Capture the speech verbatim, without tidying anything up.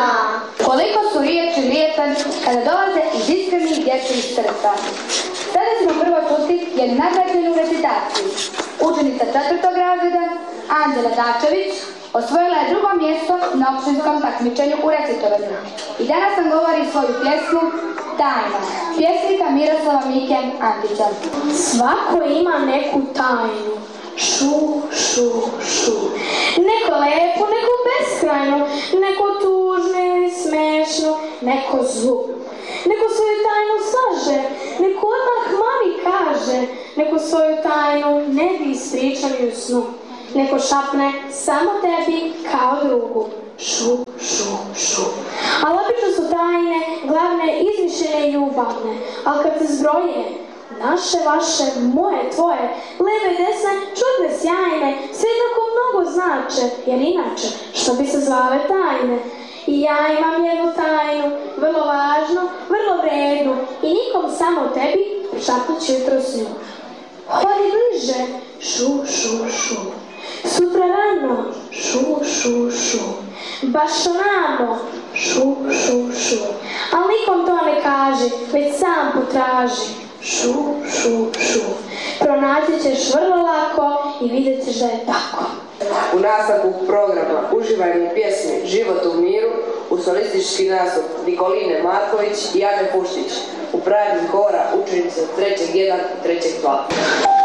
ima. Koliko su riječi lijepe kada dolaze iz iskrenih dječjih srca. Sada smo prvo čuti jednu nagrađenu recitaciju. Učenica četvrtog razreda, Anđela Dačević, osvojila je drugo mjesto na opštinskom takmičenju u recitovanju. I danas nam govori svoju pjesmu Tajna, pjesnika Miroslava Mike Antića. Svako ima neku tajnu. Šu, šu, šu. Neko lepo, neko beskrajno, neko tužno ili smešno, neko zlu. Neko svoju tajnu slaže, neko odmah mami kaže, neko svoju tajnu ne bi ispričao ni u snu. Neko šapne samo tebi kao drugu. Šu, šu, šu. Ali obično su tajne, glavne, izmišljene i ljubavne. Ali kad se zbroje, naše, vaše, moje, tvoje, leve, desne, čudne, sjajne, sve jednako mnogo znače, jer inače, što bi se zvale tajne. I ja imam jednu tajnu, vrlo važnu, vrlo vrednu, i nikom samo tebi šapnut ću jutro s nju. Hodi bliže, šu, šu, šu. Sutra rano, šu, šu, šu. Baš onamo, šu, šu, šu. Ali nikom to ne kaže, već sam potraži. Šu, šu, šu. Pronaći ćeš vrlo lako i vidjet ćeš da je tako. U nastavku programa uživajmo u pjesmi Život u miru u solistički nastup Nikoline Marković i Ane Puštić u pravi hora učenice trećeg jedan i trećeg dva.